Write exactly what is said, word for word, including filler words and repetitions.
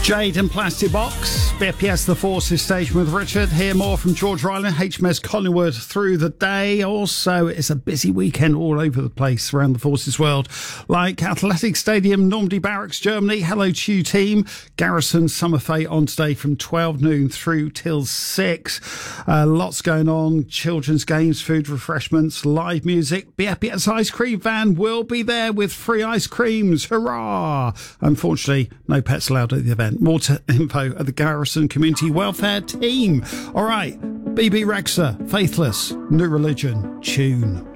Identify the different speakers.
Speaker 1: Jade and Plastic Box, B P S The Forces station with Richard. Hear more from George Ryland, H M S Collingwood through the day. Also, it's a busy weekend all over the place around the Forces world, like Athletic Stadium, Normandy Barracks, Germany. Hello to you, team. Garrison Summer Fete on today from twelve noon through till six. Uh, lots going on. Children's games, food, refreshments, live music. B P S Ice Cream Van will be there with free ice creams. Hurrah! Unfortunately, no pets allowed at the event. More to info at the Garrison Community Welfare Team. All right, B B Rexa, Faithless, New Religion, tune.